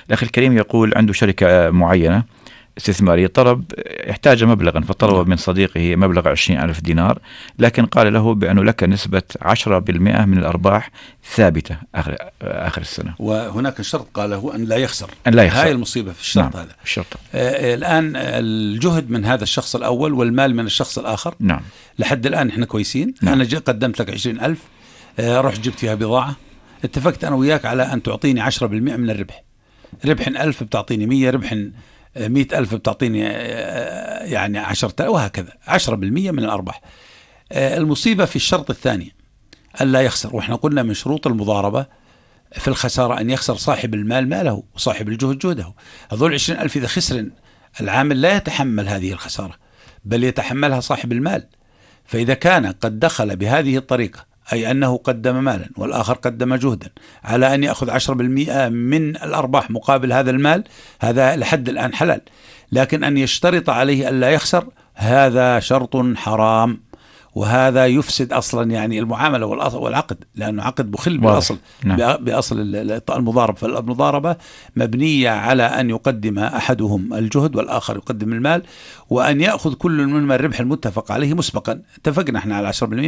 الأخ الكريم يقول عنده شركة معينة استثمارية، احتاج مبلغا فطلب من صديقه مبلغ 20,000 دينار، لكن قال له بأنه لك نسبة 10% من الأرباح ثابتة آخر السنة. وهناك شرط قاله أن لا يخسر. هاي المصيبة في الشرط. نعم. هذا الشرط. الآن الجهد من هذا الشخص الأول والمال من الشخص الآخر. نعم. لحد الآن إحنا كويسين. نعم. أنا قدمت لك 20,000، رحت جبت فيها بضاعة، اتفقت أنا وياك على أن تعطيني 10% من الربح. ربح 1000 بتعطيني 100، ربح 100,000 بتعطيني يعني 10,000، وهكذا 10% من الأرباح. المصيبة في الشرط الثاني ألا يخسر، وإحنا قلنا من شروط المضاربة في الخسارة أن يخسر صاحب المال ماله وصاحب الجهد جهده. هذول 20,000 إذا خسر العامل لا يتحمل هذه الخسارة، بل يتحملها صاحب المال. فإذا كان قد دخل بهذه الطريقة، أي أنه قدم مالا والآخر قدم جهدا، على أن يأخذ 10% من الأرباح مقابل هذا المال، هذا لحد الآن حلال. لكن أن يشترط عليه ألا يخسر، هذا شرط حرام، وهذا يفسد أصلا يعني المعاملة والعقد، لأنه عقد بخل بأصل. نعم. بأصل المضاربة. فالمضاربة مبنية على أن يقدم أحدهم الجهد والآخر يقدم المال، وأن يأخذ كل منهما الربح المتفق عليه مسبقا. اتفقنا احنا على 10%،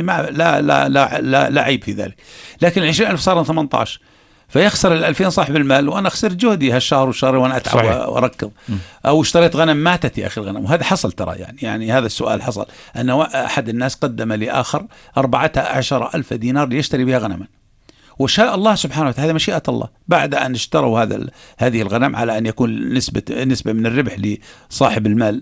لا عيب في ذلك. لكن 20,000 صار 18، فيخسر 2000 صاحب المال، وأنا خسرت جهدي هالشهر والشهر وأنا أتعب وأركض. أو اشتريت غنم ماتت يا أخي الغنم، وهذا حصل ترى. يعني هذا السؤال حصل، أن أحد الناس قدم لآخر 14,000 دينار ليشتري بها غنما، وشاء الله سبحانه وتعالى، هذا مشيئة الله، بعد أن اشتروا هذه الغنم على أن يكون نسبة من الربح لصاحب المال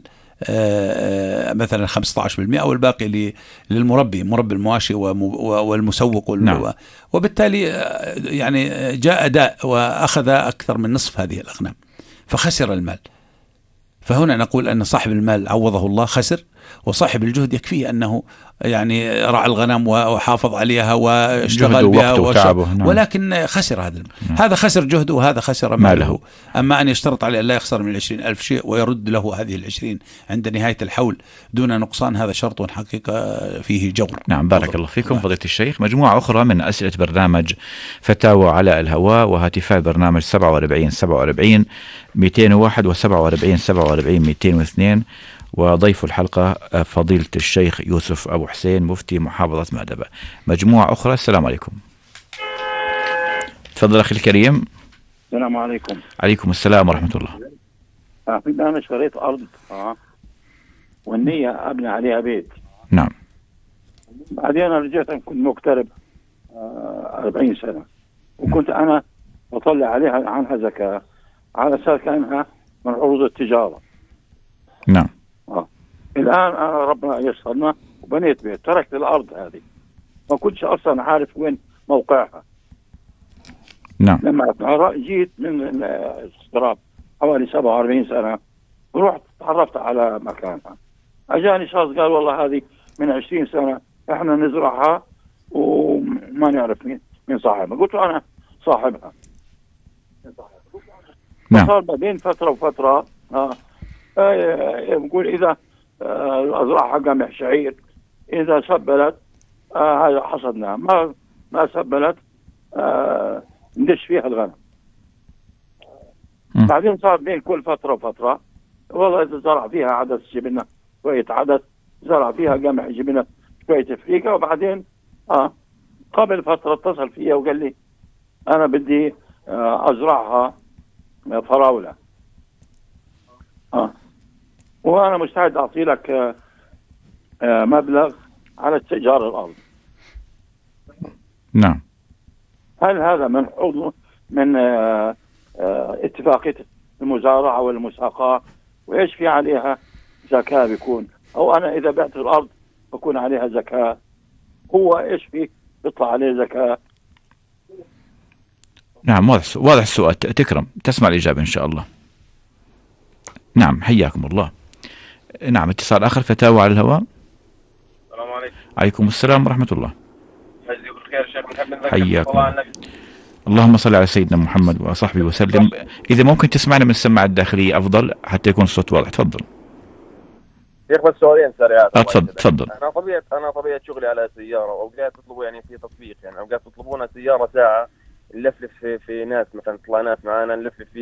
مثلا 15%، أو الباقي مربي المواشي والمسوق نعم. وبالتالي يعني جاء أداء وأخذ أكثر من نصف هذه الأغنام فخسر المال. فهنا نقول أن صاحب المال عوضه الله خسر، وصاحب الجهد يكفيه أنه يعني رعى الغنم وحافظ عليها واشتغل بها ولكن خسر هذا المال. هذا خسر جهده وهذا خسر ماله. أما أن يشترط عليه لا يخسر من 20,000 شيء ويرد له هذه 20 عند نهاية الحول دون نقصان، هذا شرط حقيقة فيه جور. نعم. بارك الله فيكم فضيلة الشيخ. مجموعة أخرى من أسئلة برنامج فتاوى على الهواء وهاتفاء البرنامج 47 47 201 و47 47 202، وضيف الحلقة فضيلة الشيخ يوسف أبو حسين مفتي محافظة مأدبة. مجموعة أخرى. السلام عليكم. تفضل أخي الكريم. السلام عليكم. عليكم السلام ورحمة الله. أنا اشتريت أرض والنية أبني عليها بيت. نعم. بعدين أنا رجعت كنت مقترب 40 سنة، وكنت أنا بطلع عليها عنها زكاة على أساس كأنها من عروض التجارة. نعم. الآن أنا ربنا يسرنا وبنيت بيت، تركت الأرض هذه، ما كنتش أصلا عارف وين موقعها. نعم. لما جيت من الاستراب حوالي 47 سنة، ورحت تعرفت على مكانها. أجاني شخص قال والله هذه من 20 سنة احنا نزرعها وما نعرف مين صاحبها. قلت له أنا صاحبها. نعم. صار بعدين فترة وفترة يقول إذا أزرعها قمح شعير، إذا سبلت هذا حصدناها، ما سبلت ندش فيها الغنم. بعدين صار بين كل فترة وفترة والله إذا زرع فيها عدس جبنا شوية عدس، زرع فيها قمح جبنا شوية فريقة. وبعدين قبل فترة اتصل فيها وقال لي أنا بدي أزرعها فراولة، وأنا مستعد أعطي لك مبلغ على استئجار الأرض. نعم. هل هذا من اتفاقية المزارعة والمساقاة؟ وإيش في عليها زكاة بيكون؟ أو أنا إذا بعت الأرض بكون عليها زكاة؟ هو إيش في بيطلع عليه زكاة؟ نعم. واضح السؤال. تكرم تسمع الإجابة إن شاء الله. نعم. حياكم الله. نعم. اتصال آخر. فتاوى على الهواء. السلام عليكم. عليكم السلام ورحمة الله. يجزيك الخير شيخ. نحب نذكر حياكم. اللهم صل على سيدنا محمد وصحبه وسلم. إذا ممكن تسمعنا من السماعة الداخلية أفضل حتى يكون الصوت واضح. تفضل. شيخ بس سؤالين سريعات. تفضل. أنا طبيعة شغلي على سيارة، وأوقات تطلبوا يعني في تطبيق، يعني أوقات تطلبونا سيارة ساعة نلفلف في ناس، مثلا تطلع ناس معانا نلفلف